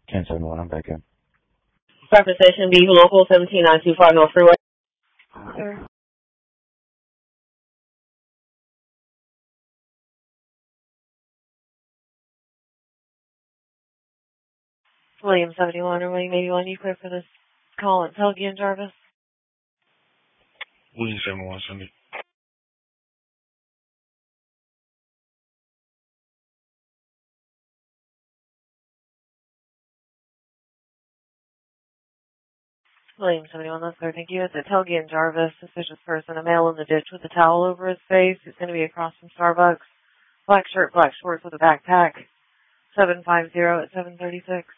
1071, I'm back in. Breakfast Station B, local 17925 North Freeway. Sir. William 71 or William 81, you clear for this call at Helgi and Jarvis? William 71, Sunday. William 71, that's clear, thank you. It's at Helgi and Jarvis, suspicious person, a male in the ditch with a towel over his face. He's going to be across from Starbucks. Black shirt, black shorts with a backpack. 750 at 736.